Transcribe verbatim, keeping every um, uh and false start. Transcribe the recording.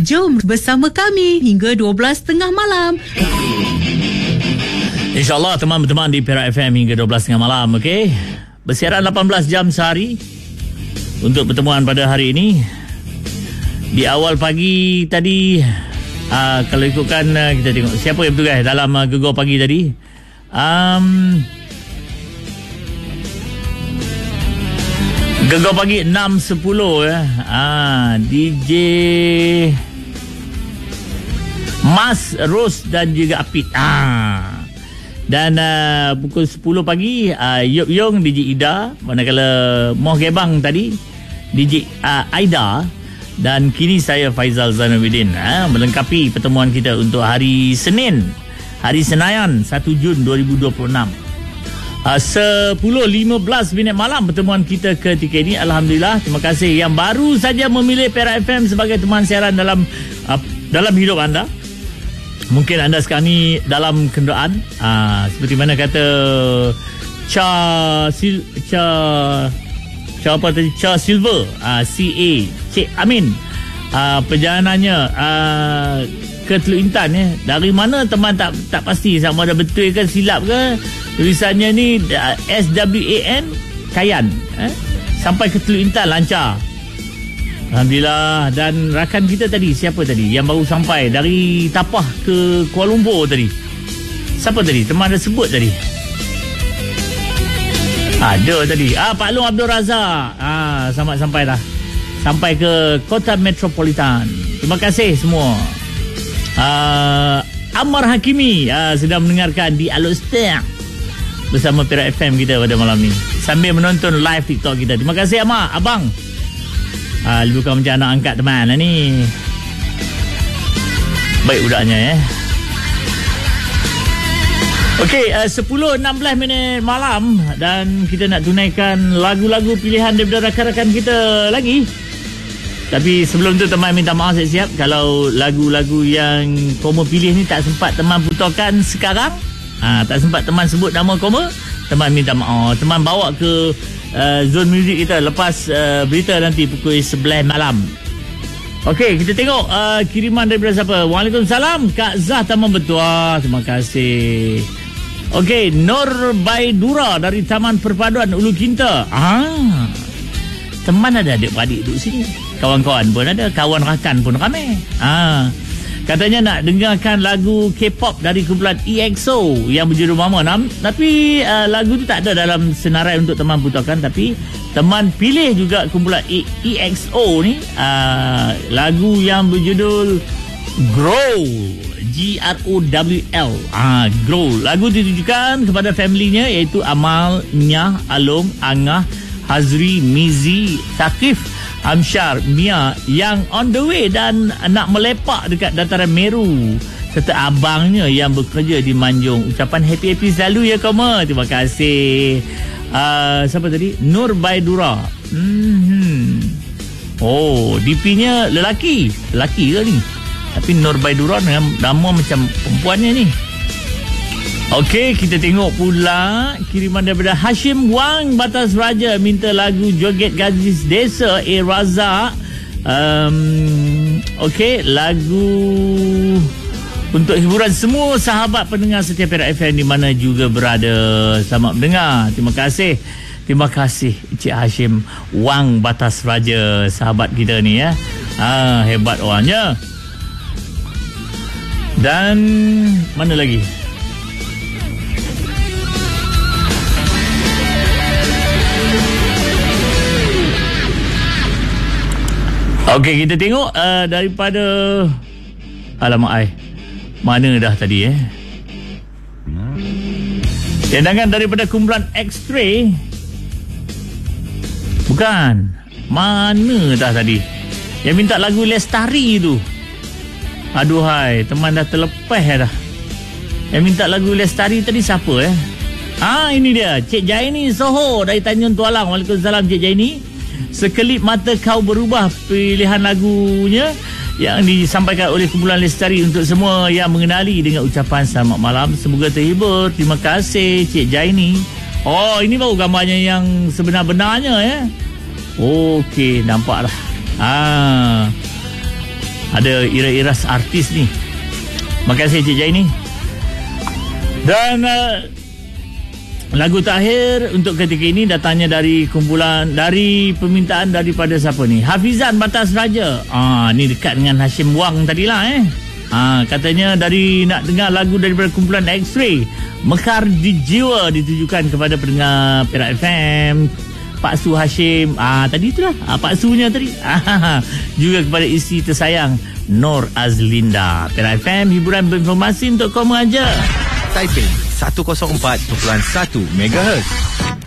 Jom bersama kami hingga dua belas tiga puluh malam. InsyaAllah teman-teman di Perak F M hingga dua belas tiga puluh malam, okey? Bersiaran lapan belas jam sehari untuk pertemuan pada hari ini. Di awal pagi tadi, uh, kalau ikutkan uh, kita tengok siapa yang bertugas dalam uh, Gegar Pagi tadi. Um, Gegar Pagi enam sepuluh ya. Ah, D J Mas, Ros dan juga Apit. Ah. Dan uh, pukul sepuluh pagi uh, Yop Yong, D J Ida. Manakala Moh Gebang tadi D J uh, Aida. Dan kini saya Faizal Zainuddin ha, melengkapi pertemuan kita untuk hari Senin, hari Senayan satu Jun dua ribu dua puluh enam. uh, sepuluh lima belas minit malam pertemuan kita ketika ini. Alhamdulillah, terima kasih yang baru saja memilih Perak F M sebagai teman siaran dalam uh, dalam hidup anda. Mungkin anda sekarang ni dalam kenderaan, uh, seperti mana kata Cha Sil Cha Cha apa tadi? Cha Silver, uh, C A Cik Amin. Uh, perjalanannya uh, ke Teluk Intan ya. Dari mana teman tak tak pasti sama ada betul ke silap ke. Tulisannya ni uh, S W A N Kayan eh? Sampai ke Teluk Intan lancar. Alhamdulillah. Dan rakan kita tadi, siapa tadi yang baru sampai dari Tapah ke Kuala Lumpur tadi? Siapa tadi? Teman ada sebut tadi. Ada tadi. Ah, Pak Long Abdul Razak. Ah, selamat sampai dah. Sampai ke Kota Metropolitan. Terima kasih semua. Ah, Ammar Hakimi ah, sedang mendengarkan di Alostek bersama Perak F M kita pada malam ni. Sambil menonton live TikTok kita. Terima kasih Ammar, abang. Ah, lebih bukan macam anak angkat teman lah ni. Baik budaknya ya. Okey, uh, sepuluh enam belas minit malam dan kita nak tunaikan lagu-lagu pilihan daripada rakan-rakan kita lagi. Tapi sebelum tu teman minta maaf siap-siap kalau lagu-lagu yang koma pilih ni tak sempat teman putarkan sekarang. Ha, tak sempat teman sebut nama koma, teman minta maaf. Teman bawa ke uh, zone muzik kita lepas uh, berita nanti pukul sebelas malam. Okey, kita tengok uh, kiriman daripada siapa. Waalaikumsalam, Kak Zah Taman Betua. Terima kasih. Okey, Nur Baidura dari Taman Perpaduan Ulu Kinta. Ah, teman ada adik-beradik duduk sini. Kawan-kawan pun ada, kawan rakan pun ramai. Ah, katanya nak dengarkan lagu K-pop dari kumpulan E X O yang berjudul Mama Nam. Tapi uh, lagu tu tak ada dalam senarai untuk teman putarkan. Tapi teman pilih juga kumpulan E X O ni uh, lagu yang berjudul Grow, G R O W L. Ah, Grow. Lagu ditujukan kepada familinya iaitu Amal, Nyah, Along, Angah, Hazri, Mizi, Thaqif, Amsyar, Mia yang on the way dan nak melepak dekat dataran Meru, serta abangnya yang bekerja di Manjung. Ucapan happy-happy selalu ya Koma. Terima kasih. Uh, siapa tadi? Nur Baidura. Hmm. Oh, D P-nya lelaki. Lelaki ke ni? Tapi Nur Baidura dengan nama macam perempuannya ni. Okey, kita tengok pula kiriman daripada Hashim Wang Batas Raja, minta lagu Joget Gadis Desa A Razak. Um, Okey, lagu untuk hiburan semua sahabat pendengar setia Perak F M di mana juga berada. Selamat mendengar. Terima kasih. Terima kasih Encik Hashim Wang Batas Raja, sahabat kita ni ya. Ah, hebat orangnya. Dan mana lagi? Okey, kita tengok uh, daripada alamak ai. Mana dah tadi eh? Tendangan daripada kumpulan X-Ray. Bukan. Mana dah tadi? Yang minta lagu Lestari tu. Aduhai, teman dah terlepas dah. Yang minta lagu Lestari tadi siapa eh? Ah, ini dia, Cik Jaini Soho dari Tanjung Tualang. Waalaikumsalam Cik Jaini. Sekelip mata kau berubah, pilihan lagunya yang disampaikan oleh kumpulan Lestari untuk semua yang mengenali dengan ucapan selamat malam. Semoga terhibur. Terima kasih Cik Jaini. Oh, ini baru gambarnya yang sebenar-benarnya ya. Okey, nampak dah. Ah. ada iras-iras artis ni. Terima kasih Cik Jaini. Dan uh, lagu terakhir untuk ketika ini datangnya dari kumpulan, dari permintaan daripada siapa ni? Hafizan Batas Raja. Ah, ni dekat dengan Hashim Wang tadilah eh. Ah, katanya dari nak dengar lagu daripada kumpulan X-Ray, Mekar di Jiwa, ditujukan kepada pendengar Perak F M, Pak Su Hashim. Ah, tadi itulah ah, Pak Sunya tadi. Ah, juga kepada isteri tersayang Nur Azlinda. Perak F M, hiburan berinformasi untuk kau mengajar. Taiping seratus empat perpuluhan satu megahertz.